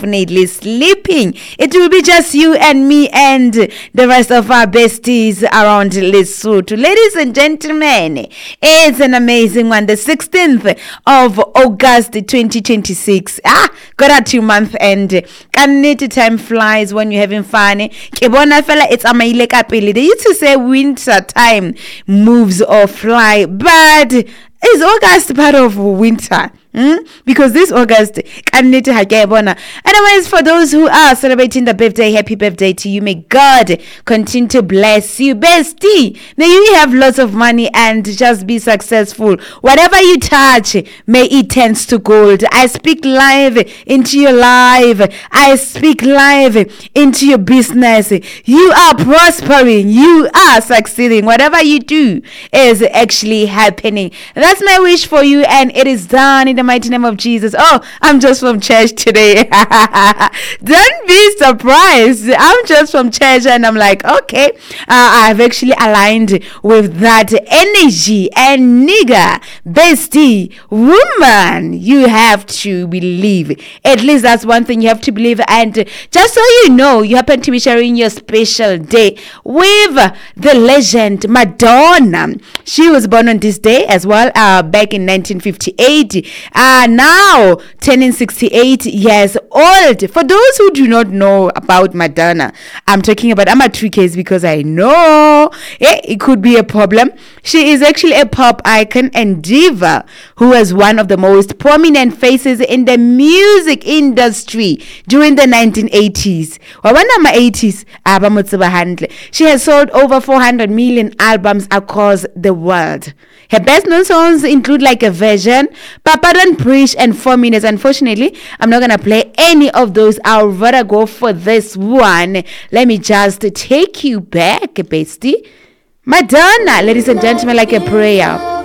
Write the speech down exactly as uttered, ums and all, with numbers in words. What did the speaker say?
definitely sleeping. It will be just you and me and the rest of our besties around Lesotho. Ladies and gentlemen, it's an amazing one. The sixteenth of August twenty twenty-six. Ah, got a two month end. Kannete, time flies when you're having fun. Kebona fella, it's amaile kapele. They used to say winter time moves or fly, but is August part of winter? Mm? Because this August, anyways, for those who are celebrating the birthday, happy birthday to you. May God continue to bless you, bestie. May you have lots of money and just be successful. Whatever you touch, may it turns to gold. I speak live into your life. I speak live into your business. You are prospering. You are succeeding. Whatever you do is actually happening. That's my wish for you, and it is done in the mighty name of Jesus. Oh, I'm just from church today. Don't be surprised. I'm just from church and I'm like, okay, uh, I've actually aligned with that energy. And nigga, bestie, woman, you have to believe. At least that's one thing you have to believe. And just so you know, you happen to be sharing your special day with the legend Madonna. She was born on this day as well, uh, back in nineteen fifty-eight. Uh, now turning sixty-eight years old. For those who do not know about Madonna, I'm talking about Amatrikes because I know eh, it could be a problem. She is actually a pop icon and diva who was one of the most prominent faces in the music industry during the nineteen eighties. eighties. She has sold over four hundred million albums across the world. Her best known songs include like a version, Papa Don't Preach, and Four Minutes. Unfortunately, I'm not gonna play any of those. I'll rather go for this one. Let me just take you back, bestie. Madonna, ladies and gentlemen, like a prayer.